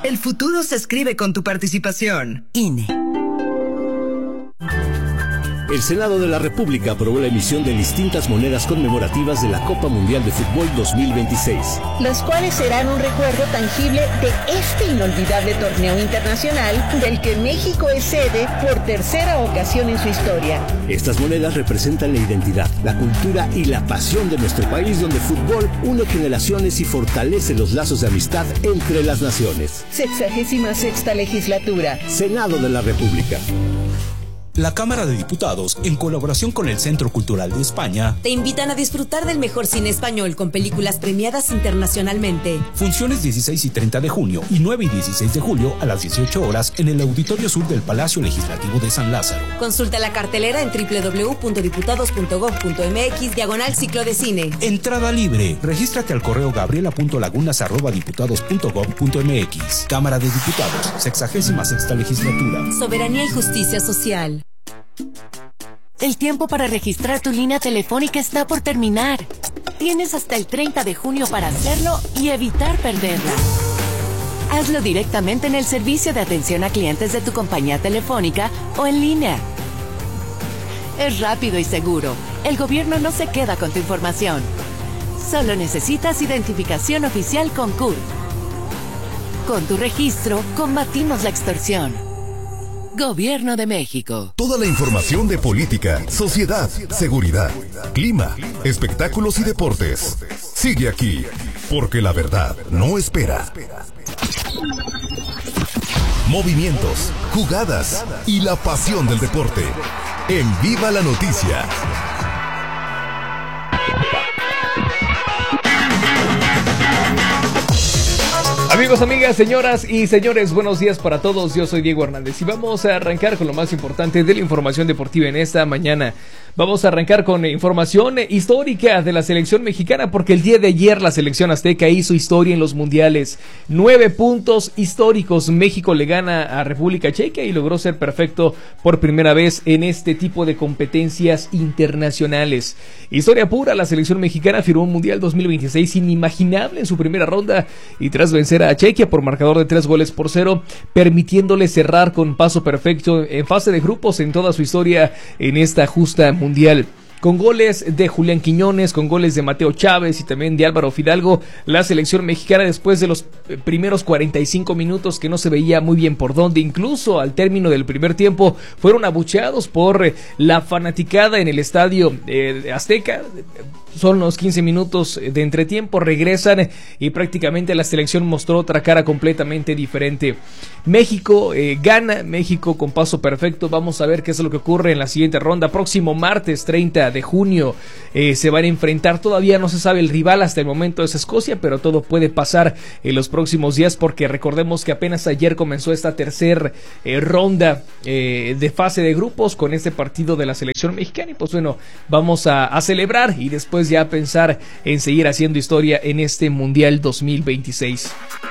El futuro se escribe con tu participación. INE. El Senado de la República aprobó la emisión de distintas monedas conmemorativas de la Copa Mundial de Fútbol 2026. Las cuales serán un recuerdo tangible de este inolvidable torneo internacional del que México es sede por tercera ocasión en su historia. Estas monedas representan la identidad, la cultura y la pasión de nuestro país, donde el fútbol une generaciones y fortalece los lazos de amistad entre las naciones. 66ª legislatura. Senado de la República. La Cámara de Diputados, en colaboración con el Centro Cultural de España, te invitan a disfrutar del mejor cine español con películas premiadas internacionalmente. Funciones 16 y 30 de junio y 9 y 16 de julio a las 18 horas en el Auditorio Sur del Palacio Legislativo de San Lázaro. Consulta la cartelera en www.diputados.gov.mx/ciclo de cine. Entrada libre. Regístrate al correo gabriela.lagunas@diputados.gov.mx. Cámara de Diputados, 66ª legislatura. Soberanía y justicia social. El tiempo para registrar tu línea telefónica está por terminar. Tienes hasta el 30 de junio para hacerlo y evitar perderla. Hazlo directamente en el servicio de atención a clientes de tu compañía telefónica o en línea. Es rápido y seguro. El gobierno no se queda con tu información. Solo necesitas identificación oficial con CURP. Con tu registro, combatimos la extorsión. Gobierno de México. Toda la información de política, sociedad, seguridad, clima, espectáculos y deportes. Sigue aquí, porque la verdad no espera. Movimientos, jugadas y la pasión del deporte. En Viva la Noticia. Amigos, amigas, señoras y señores, buenos días para todos. Yo soy Diego Hernández y vamos a arrancar con lo más importante de la información deportiva en esta mañana. Vamos a arrancar con información histórica de la selección mexicana, porque el día de ayer la selección azteca hizo historia en los mundiales. 9 puntos históricos. México le gana a República Checa y logró ser perfecto por primera vez en este tipo de competencias internacionales. Historia pura, la selección mexicana firmó un mundial 2026 inimaginable en su primera ronda y tras vencer a Chequia por marcador de 3-0, permitiéndole cerrar con paso perfecto en fase de grupos en toda su historia en esta justa mundial. Con goles de Julián Quiñones, con goles de Mateo Chávez y también de Álvaro Fidalgo, la selección mexicana, después de los primeros 45 minutos que no se veía muy bien por dónde, incluso al término del primer tiempo, fueron abucheados por la fanaticada en el estadio Azteca. Son los 15 minutos de entretiempo, regresan y prácticamente la selección mostró otra cara completamente diferente. México gana, México con paso perfecto. Vamos a ver qué es lo que ocurre en la siguiente ronda. Próximo martes 30 de junio se van a enfrentar. Todavía no se sabe el rival hasta el momento, es Escocia, pero todo puede pasar en los próximos días, porque recordemos que apenas ayer comenzó esta tercera ronda de fase de grupos con este partido de la selección mexicana. Y pues bueno, vamos a celebrar y después ya pensar en seguir haciendo historia en este Mundial 2026.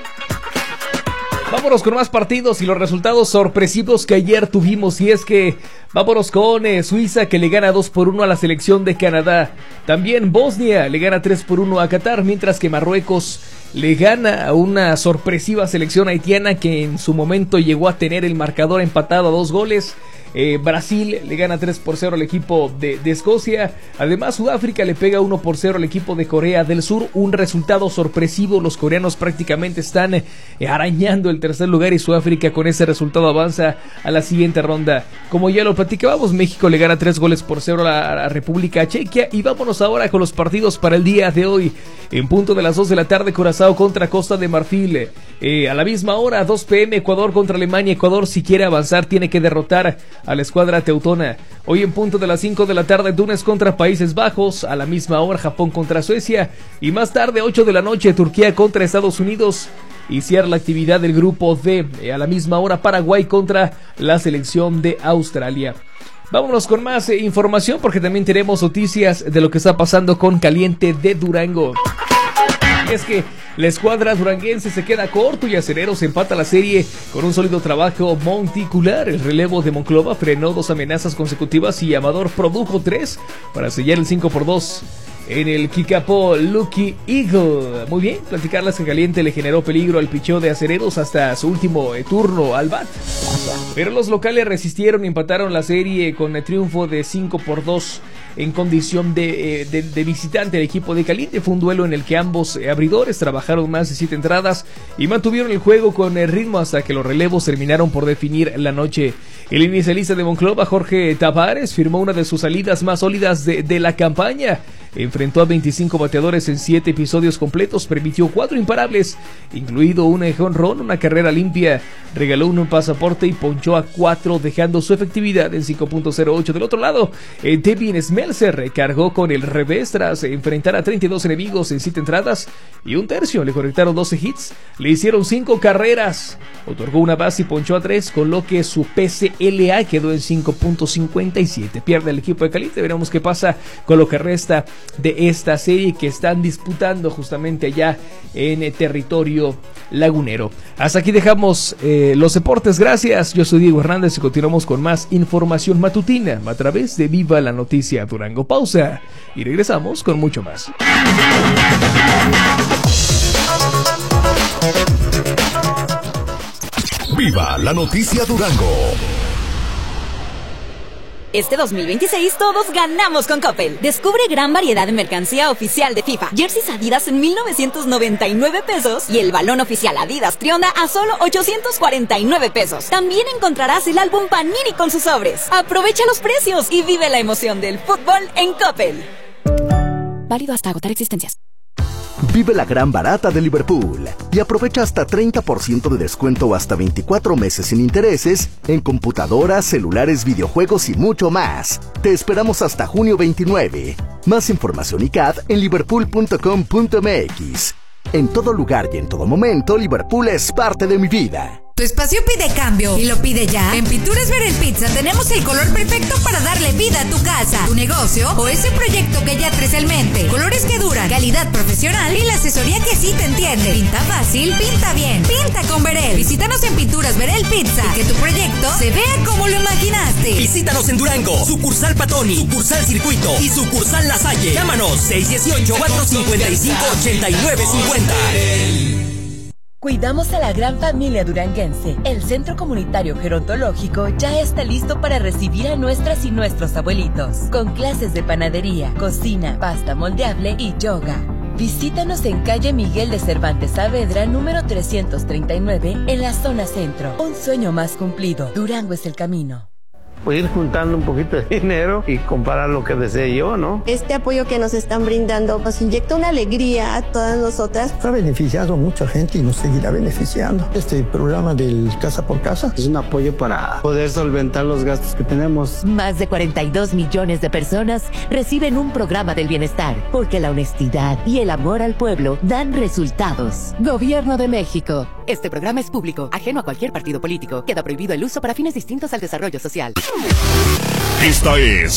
Vámonos con más partidos y los resultados sorpresivos que ayer tuvimos, y es que vámonos con Suiza, que le gana 2-1 a la selección de Canadá. También Bosnia le gana 3-1 a Qatar, mientras que Marruecos le gana a una sorpresiva selección haitiana que en su momento llegó a tener el marcador empatado a 2 goles. Brasil le gana 3-0 al equipo de Escocia. Además, Sudáfrica le pega 1-0 al equipo de Corea del Sur. Un resultado sorpresivo. Los coreanos prácticamente están arañando el tercer lugar y Sudáfrica con ese resultado avanza a la siguiente ronda. Como ya lo platicábamos, México le gana 3-0 a la República Chequia. Y vámonos ahora con los partidos para el día de hoy. En punto de las 2 de la tarde, Curazao contra Costa de Marfil. A la misma hora, 2 p.m, Ecuador contra Alemania. Ecuador, si quiere avanzar, tiene que derrotar a la escuadra teutona. Hoy en punto de las 5 de la tarde, Túnez contra Países Bajos. A la misma hora, Japón contra Suecia. Y más tarde, 8 de la noche, Turquía contra Estados Unidos. Y cierra la actividad del grupo D. A la misma hora, Paraguay contra la selección de Australia. Vámonos con más información, porque también tenemos noticias de lo que está pasando con Caliente de Durango. Y es que la escuadra duranguense se queda corto y Acereros empata la serie con un sólido trabajo monticular. El relevo de Monclova frenó 2 amenazas consecutivas y Amador produjo 3 para sellar el 5-2. en el Kikapo Lucky Eagle. Muy bien, platicarlas en caliente le generó peligro al picheo de Acereros hasta su último turno al bat. Pero los locales resistieron y empataron la serie con el triunfo de 5-2 en condición de visitante. El equipo de Caliente fue un duelo en el que ambos abridores trabajaron más de 7 entradas y mantuvieron el juego con el ritmo hasta que los relevos terminaron por definir la noche. El inicialista de Monclova, Jorge Tavares, firmó una de sus salidas más sólidas de la campaña. Enfrentó a 25 bateadores en 7 episodios completos, permitió 4 imparables, incluido un jonrón, una carrera limpia, regaló un pasaporte y ponchó a 4, dejando su efectividad en 5.08. Del otro lado, Devin Smeltzer cargó con el revés tras enfrentar a 32 enemigos en 7 entradas y un tercio. Le conectaron 12 hits, le hicieron 5 carreras, otorgó una base y ponchó a 3, con lo que su PCLA quedó en 5.57. Pierde el equipo de Caliente. Veremos qué pasa con lo que resta de esta serie que están disputando justamente allá en territorio lagunero. Hasta aquí dejamos los deportes. Gracias, yo soy Diego Hernández y continuamos con más información matutina a través de Viva la Noticia Durango. Pausa y regresamos con mucho más. Viva la Noticia Durango. Este 2026 todos ganamos con Coppel. Descubre gran variedad de mercancía oficial de FIFA. Jerseys Adidas en 1,999 pesos y el balón oficial Adidas Trionda a solo 849 pesos. También encontrarás el álbum Panini con sus sobres. Aprovecha los precios y vive la emoción del fútbol en Coppel. Válido hasta agotar existencias. Vive la gran barata de Liverpool y aprovecha hasta 30% de descuento o hasta 24 meses sin intereses en computadoras, celulares, videojuegos y mucho más. Te esperamos hasta junio 29. Más información y CAD en liverpool.com.mx. En todo lugar y en todo momento, Liverpool es parte de mi vida. Tu espacio pide cambio y lo pide ya. En Pinturas Verel Pizza tenemos el color perfecto para darle vida a tu casa, tu negocio o ese proyecto que ya traes en mente. Colores que duran, calidad profesional y la asesoría que sí te entiende. Pinta fácil, pinta bien, pinta con Verel. Visítanos en Pinturas Verel Pizza y que tu proyecto se vea como lo imaginaste. Visítanos en Durango, sucursal Patoni, sucursal Circuito y sucursal La Salle. Llámanos 618-455-8950. Cuidamos a la gran familia duranguense. El Centro Comunitario Gerontológico ya está listo para recibir a nuestras y nuestros abuelitos, con clases de panadería, cocina, pasta moldeable y yoga. Visítanos en calle Miguel de Cervantes Saavedra, número 339, en la zona centro. Un sueño más cumplido. Durango es el camino. Pues ir juntando un poquito de dinero y comprar lo que desee yo, ¿no? Este apoyo que nos están brindando nos inyecta una alegría a todas nosotras. Ha beneficiado a mucha gente y nos seguirá beneficiando. Este programa del Casa por Casa es un apoyo para poder solventar los gastos que tenemos. Más de 42 millones de personas reciben un programa del bienestar, porque la honestidad y el amor al pueblo dan resultados. Gobierno de México. Este programa es público, ajeno a cualquier partido político. Queda prohibido el uso para fines distintos al desarrollo social. Esta es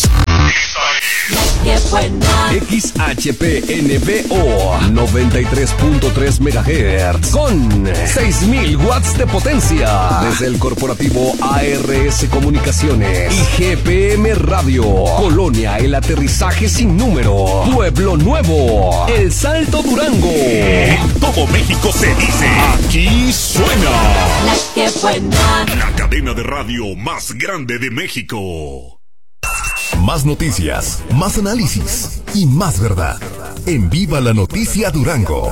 XHPNBO 93.3 MHz con 6,000 watts de potencia desde el corporativo ARS Comunicaciones y GPM Radio. Colonia El Aterrizaje Sin Número, Pueblo Nuevo, El Salto Durango. En todo México se dice, aquí suena la cadena de radio más grande de México. Más noticias, más análisis y más verdad. En Viva la Noticia Durango.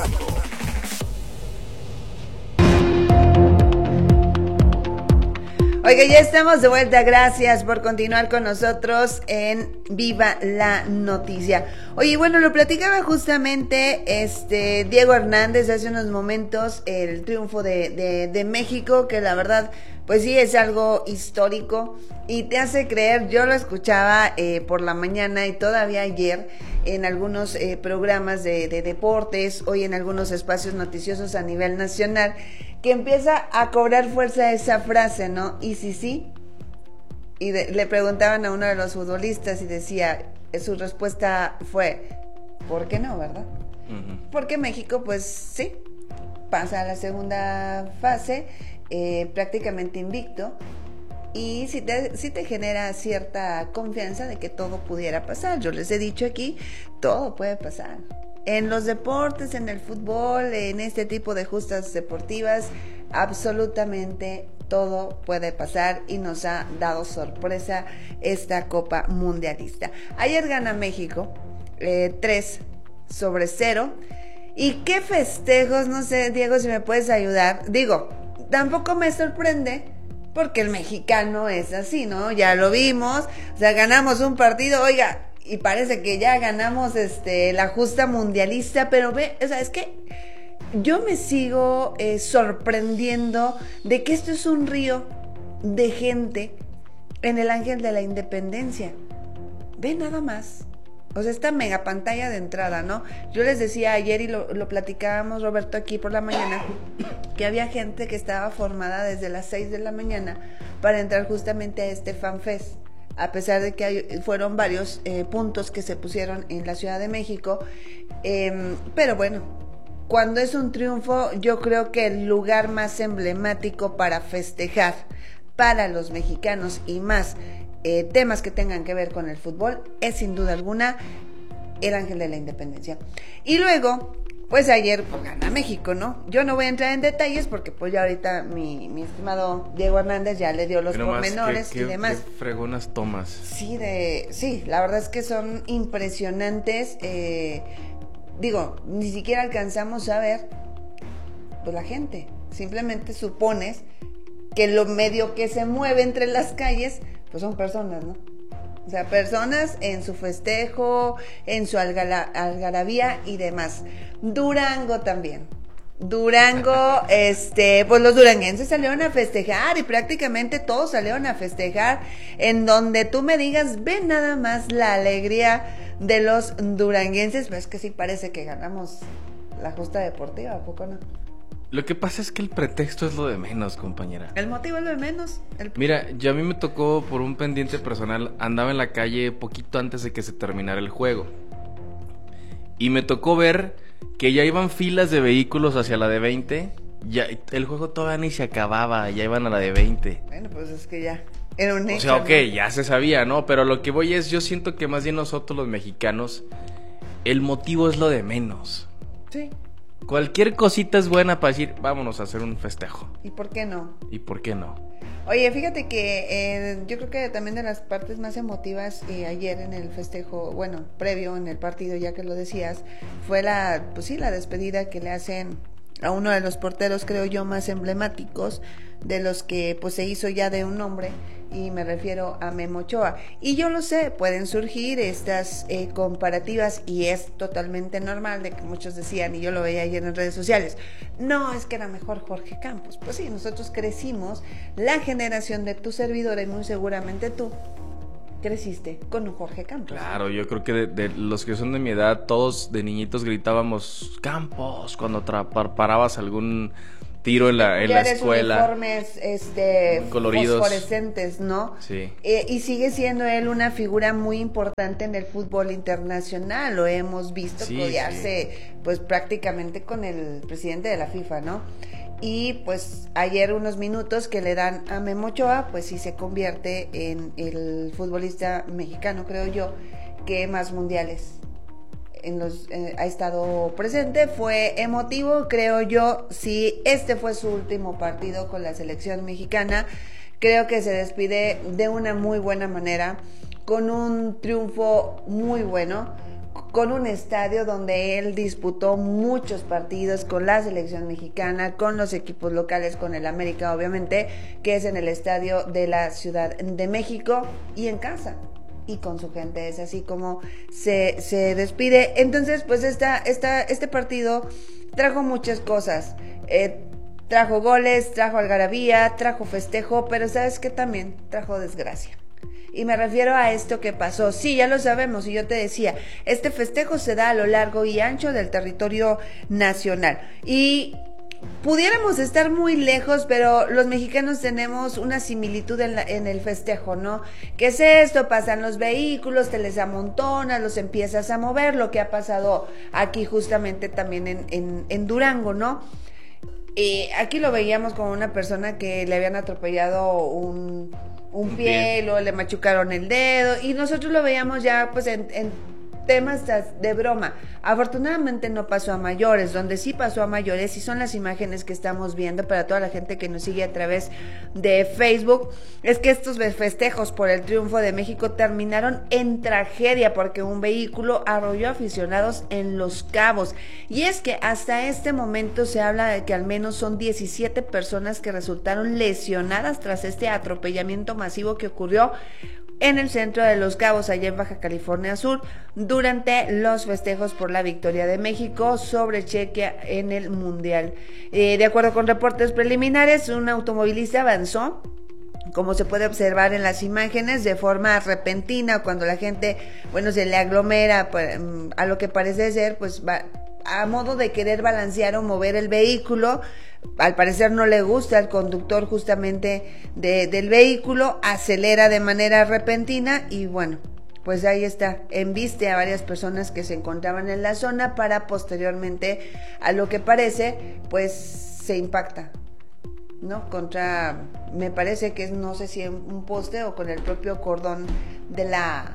Oiga, ya estamos de vuelta. Gracias por continuar con nosotros en Viva la Noticia. Oye, bueno, lo platicaba justamente Diego Hernández hace unos momentos, el triunfo de México, que la verdad, pues sí, es algo histórico y te hace creer. Yo lo escuchaba por la mañana y todavía ayer en algunos programas de deportes, hoy en algunos espacios noticiosos a nivel nacional, que empieza a cobrar fuerza esa frase, ¿no? Y sí. Y le preguntaban a uno de los futbolistas y decía, su respuesta fue, ¿por qué no, verdad? Uh-huh. Porque México, pues sí, pasa a la segunda fase, prácticamente invicto, y sí te genera cierta confianza de que todo pudiera pasar. Yo les he dicho aquí, todo puede pasar. En los deportes, en el fútbol, en este tipo de justas deportivas, absolutamente todo puede pasar y nos ha dado sorpresa esta Copa Mundialista. Ayer gana México 3-0. ¿Y qué festejos? No sé, Diego, si me puedes ayudar. Digo, tampoco me sorprende porque el mexicano es así, ¿no? Ya lo vimos, o sea, ganamos un partido, oiga, y parece que ya ganamos la justa mundialista, pero ve, o sea, es que yo me sigo sorprendiendo de que esto es un río de gente en el Ángel de la Independencia. Ve nada más. O sea, esta mega pantalla de entrada, ¿no? Yo les decía ayer y lo platicábamos, Roberto, aquí por la mañana, que había gente que estaba formada desde las 6 de la mañana para entrar justamente a este FanFest. A pesar de que fueron varios puntos que se pusieron en la Ciudad de México. Pero bueno, cuando es un triunfo, yo creo que el lugar más emblemático para festejar para los mexicanos y más temas que tengan que ver con el fútbol es sin duda alguna el Ángel de la Independencia. Y luego, pues ayer pues, gana México, ¿no? Yo no voy a entrar en detalles porque pues ya ahorita mi estimado Diego Hernández ya le dio los pormenores y demás. Qué fregonas tomas. Sí, la verdad es que son impresionantes. Digo, ni siquiera alcanzamos a ver pues la gente. Simplemente supones que lo medio que se mueve entre las calles pues son personas, ¿no? O sea, personas en su festejo, en su algarabía y demás. Durango también. Durango, pues los duranguenses salieron a festejar y prácticamente todos salieron a festejar. En donde tú me digas, ven nada más la alegría de los duranguenses. Pues es que sí parece que ganamos la justa deportiva, ¿a poco no? Lo que pasa es que el pretexto es lo de menos, compañera. El motivo es lo de menos. Mira, yo a mí me tocó por un pendiente personal, andaba en la calle poquito antes de que se terminara el juego. Y me tocó ver que ya iban filas de vehículos hacia la de 20. Ya, el juego todavía ni se acababa, ya iban a la de 20. Bueno, pues es que ya era un hecho. O sea, ok, ¿no? ya se sabía, ¿no? Pero lo que voy es, yo siento que más bien nosotros los mexicanos, el motivo es lo de menos. Sí. Cualquier cosita es buena para decir, vámonos a hacer un festejo. ¿Y por qué no? ¿Y por qué no? Oye, fíjate que yo creo que también de las partes más emotivas ayer en el festejo, bueno, previo en el partido, ya que lo decías, fue la despedida que le hacen a uno de los porteros, creo yo, más emblemáticos, de los que pues se hizo ya de un nombre, y me refiero a Memo Ochoa. Y yo lo sé, pueden surgir estas comparativas y es totalmente normal de que muchos decían, y yo lo veía ayer en redes sociales, no, es que era mejor Jorge Campos. Pues sí, nosotros crecimos, la generación de tu servidor y muy seguramente tú creciste con un Jorge Campos. Claro, yo creo que de los que son de mi edad, todos de niñitos gritábamos Campos cuando parabas algún tiro en la escuela. Uniformes coloridos, fosforescentes, ¿no? Sí. Y sigue siendo él una figura muy importante en el fútbol internacional. Lo hemos visto codearse pues prácticamente con el presidente de la FIFA, ¿no? Y pues ayer unos minutos que le dan a Memo Ochoa, pues sí se convierte en el futbolista mexicano, creo yo, que más mundiales ha estado presente. Fue emotivo, creo yo. Si este fue su último partido con la selección mexicana, creo que se despide de una muy buena manera, con un triunfo muy bueno, con un estadio donde él disputó muchos partidos con la selección mexicana, con los equipos locales, con el América obviamente, que es en el estadio de la Ciudad de México, y en casa y con su gente. Es así como se despide. Entonces pues este partido trajo muchas cosas, trajo goles, trajo algarabía, trajo festejo, pero ¿sabes qué? También trajo desgracia. Y me refiero a esto que pasó. Sí, ya lo sabemos, y yo te decía, este festejo se da a lo largo y ancho del territorio nacional. Y pudiéramos estar muy lejos, pero los mexicanos tenemos una similitud en el festejo, ¿no? ¿Qué es esto? Pasan los vehículos, te les amontonas, los empiezas a mover, lo que ha pasado aquí justamente también en Durango, ¿no? Aquí lo veíamos como una persona que le habían atropellado un un pie, luego le machucaron el dedo, y nosotros lo veíamos ya pues en temas de broma. Afortunadamente no pasó a mayores. Donde sí pasó a mayores y son las imágenes que estamos viendo para toda la gente que nos sigue a través de Facebook, es que estos festejos por el triunfo de México terminaron en tragedia porque un vehículo arrolló a aficionados en Los Cabos. Y es que hasta este momento se habla de que al menos son 17 personas que resultaron lesionadas tras este atropellamiento masivo que ocurrió en el centro de Los Cabos, allá en Baja California Sur, durante los festejos por la victoria de México sobre Chequia en el Mundial. De acuerdo con reportes preliminares, un automovilista avanzó, como se puede observar en las imágenes, de forma repentina, cuando la gente, bueno, se le aglomera, a lo que parece ser, pues va a modo de querer balancear o mover el vehículo. Al parecer no le gusta al conductor justamente del vehículo, acelera de manera repentina y bueno, pues ahí está, embiste a varias personas que se encontraban en la zona para posteriormente, a lo que parece, pues se impacta, ¿no? Contra, me parece que es, no sé si un poste o con el propio cordón de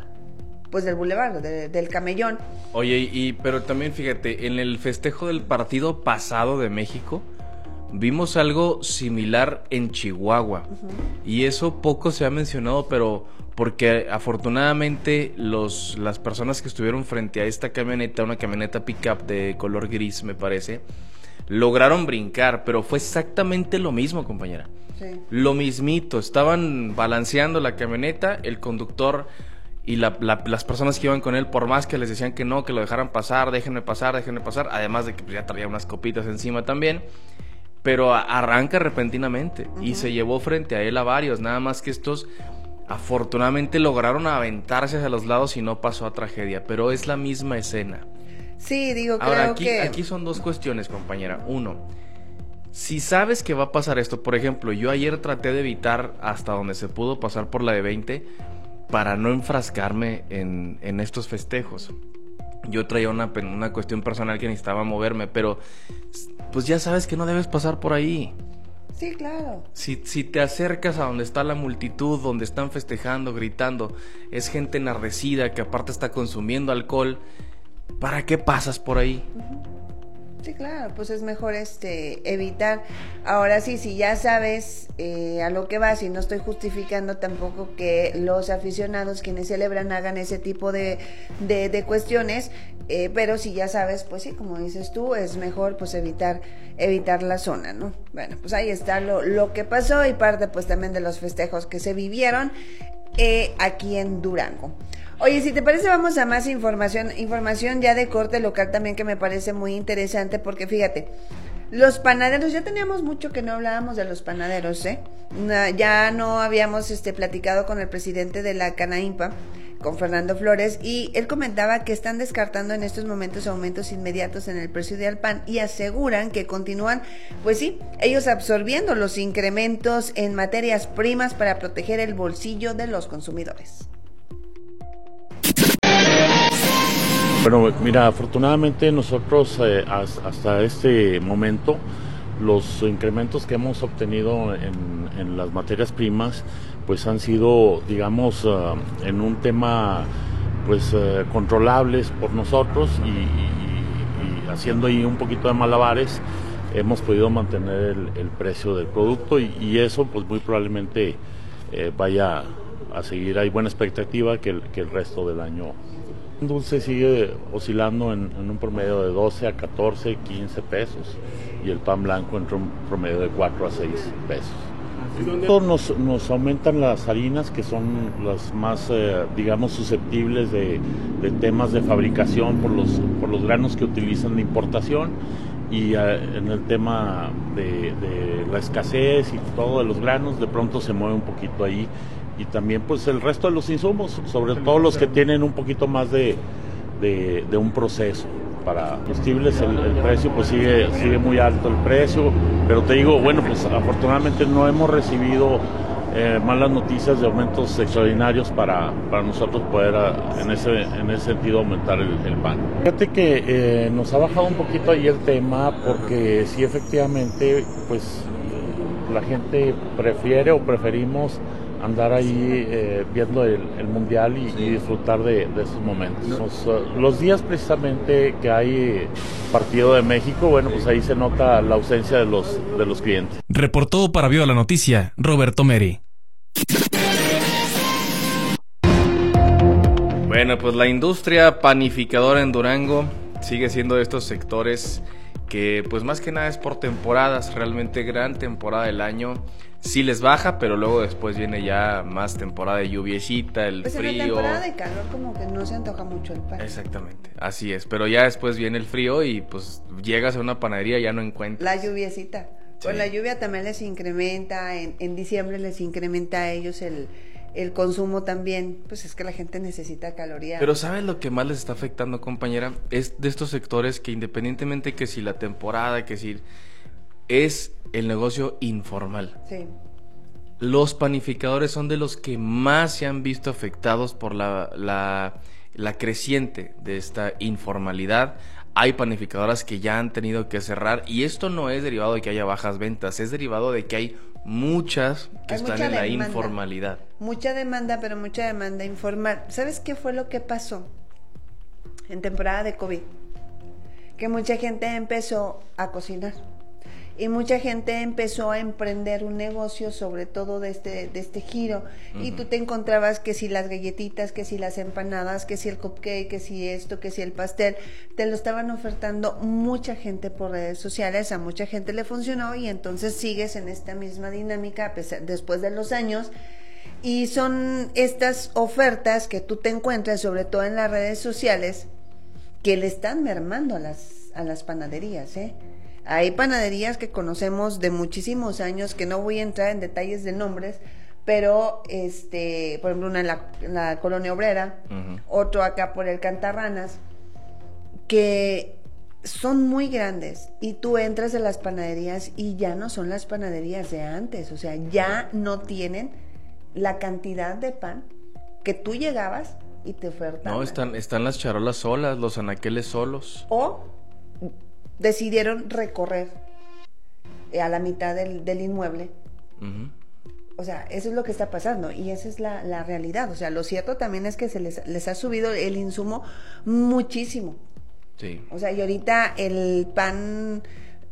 pues del bulevar, del Camellón. Oye, pero también fíjate, en el festejo del partido pasado de México, vimos algo similar en Chihuahua. Y eso poco se ha mencionado, pero porque afortunadamente las personas que estuvieron frente a esta camioneta, una camioneta pick-up de color gris, me parece, lograron brincar, pero fue exactamente lo mismo, compañera. Sí. Lo mismito, estaban balanceando la camioneta, el conductor y las personas que iban con él, por más que les decían que no, que lo dejaran pasar, déjenme pasar, además de que pues, ya traía unas copitas encima también, pero arranca repentinamente y se llevó frente a él a varios, nada más que estos afortunadamente lograron aventarse hacia los lados y no pasó a tragedia, pero es la misma escena. Sí, digo, ahora, creo aquí son dos cuestiones, compañera. Uno, si sabes que va a pasar esto, por ejemplo, yo ayer traté de evitar hasta donde se pudo pasar por la de 20 para no enfrascarme en estos festejos. Yo traía una cuestión personal que necesitaba moverme, pero pues ya sabes que no debes pasar por ahí. Sí, claro. Si te acercas a donde está la multitud, donde están festejando, gritando, es gente enardecida que aparte está consumiendo alcohol, ¿para qué pasas por ahí? Sí, claro, pues es mejor evitar. Ahora sí, si ya sabes a lo que vas, y no estoy justificando tampoco que los aficionados quienes celebran hagan ese tipo de cuestiones, pero si ya sabes, pues sí, como dices tú, es mejor pues evitar la zona, ¿no? Bueno, pues ahí está lo que pasó y parte pues también de los festejos que se vivieron aquí en Durango. Oye, si te parece, vamos a más información ya de corte local también, que me parece muy interesante, porque fíjate, los panaderos, ya teníamos mucho que no hablábamos de los panaderos, ya no habíamos platicado con el presidente de la Canaimpa, con Fernando Flores, y él comentaba que están descartando en estos momentos aumentos inmediatos en el precio del pan y aseguran que continúan, pues sí, ellos absorbiendo los incrementos en materias primas para proteger el bolsillo de los consumidores. Bueno, mira, afortunadamente nosotros hasta este momento los incrementos que hemos obtenido en las materias primas pues han sido, digamos, en un tema pues controlables por nosotros y haciendo ahí un poquito de malabares hemos podido mantener el precio del producto y eso pues muy probablemente vaya a seguir. Hay buena expectativa que el resto del año. El dulce sigue oscilando en un promedio de 12 a 14, 15 pesos y el pan blanco entre un promedio de 4 a 6 pesos. Nos aumentan las harinas, que son las más, digamos, susceptibles de temas de fabricación por los granos que utilizan de importación, y en el tema de la escasez y todo de los granos, de pronto se mueve un poquito ahí. Y también pues el resto de los insumos, sobre todo los que tienen un poquito más de un proceso. Para combustibles el precio pues sigue muy alto el precio, pero te digo, bueno, pues afortunadamente no hemos recibido malas noticias de aumentos extraordinarios para nosotros poder en ese sentido aumentar el pan. Fíjate que nos ha bajado un poquito ahí el tema, porque sí, efectivamente, pues la gente prefiere o preferimos andar ahí viendo el mundial y disfrutar de esos momentos. Los días precisamente que hay partido de México, bueno, pues ahí se nota la ausencia de los clientes. Reportó para Viva la Noticia, Roberto Meri. Bueno, pues la industria panificadora en Durango sigue siendo de estos sectores que pues más que nada es por temporadas, realmente gran temporada del año. Sí les baja, pero luego después viene ya más temporada de lluviecita, el pues frío. En la temporada de calor como que no se antoja mucho el pan. Exactamente, así es, pero ya después viene el frío y pues llegas a una panadería y ya no encuentras. La lluviecita, con la lluvia también les incrementa, en diciembre les incrementa a ellos el consumo también, pues es que la gente necesita calorías. Pero ¿sabes lo que más les está afectando, compañera? Es de estos sectores que independientemente que si la temporada, que si es el negocio informal. Sí. Los panificadores son de los que más se han visto afectados por la creciente de esta informalidad. Hay panificadoras que ya han tenido que cerrar y esto no es derivado de que haya bajas ventas, es derivado de que hay muchas que están en la informalidad. Mucha demanda, pero mucha demanda informal. ¿Sabes qué fue lo que pasó en temporada de COVID? Que mucha gente empezó a cocinar y mucha gente empezó a emprender un negocio, sobre todo de este giro. Uh-huh. Y tú te encontrabas que si las galletitas, que si las empanadas, que si el cupcake, que si esto, que si el pastel, te lo estaban ofertando mucha gente por redes sociales, a mucha gente le funcionó y entonces sigues en esta misma dinámica después de los años. Y son estas ofertas que tú te encuentras, sobre todo en las redes sociales, que le están mermando a las panaderías, ¿eh? Hay panaderías que conocemos de muchísimos años, que no voy a entrar en detalles de nombres, pero por ejemplo una en la Colonia Obrera, uh-huh. Otro acá por el Cantarranas, que son muy grandes y tú entras a las panaderías y ya no son las panaderías de antes, o sea, ya no tienen la cantidad de pan que tú llegabas y te ofertaban. No, están las charolas solas, los anaqueles solos. O decidieron recorrer a la mitad del inmueble. Uh-huh. O sea, eso es lo que está pasando y esa es la realidad. O sea, lo cierto también es que se les ha subido el insumo muchísimo. Sí. O sea, y ahorita el pan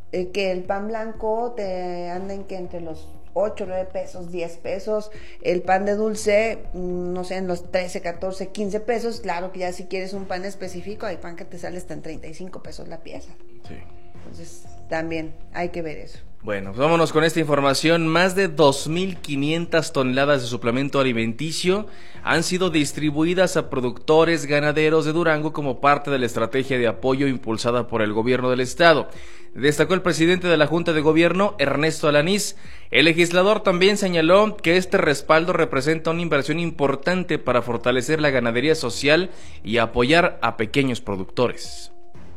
blanco te andan que entre los 8, 9 pesos, 10 pesos, el pan de dulce, no sé, en los 13, 14, 15 pesos, claro que ya si quieres un pan específico, hay pan que te sale hasta en 35 pesos la pieza. Sí. Entonces, también hay que ver eso. Bueno, pues vámonos con esta información. Más de 2.500 toneladas de suplemento alimenticio han sido distribuidas a productores ganaderos de Durango como parte de la estrategia de apoyo impulsada por el gobierno del estado. Destacó el presidente de la Junta de Gobierno, Ernesto Alanís. El legislador también señaló que este respaldo representa una inversión importante para fortalecer la ganadería social y apoyar a pequeños productores.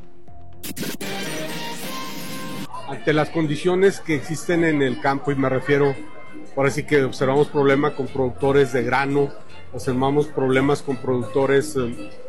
Ante las condiciones que existen en el campo, y me refiero, ahora sí que observamos problemas con productores de grano, observamos problemas con productores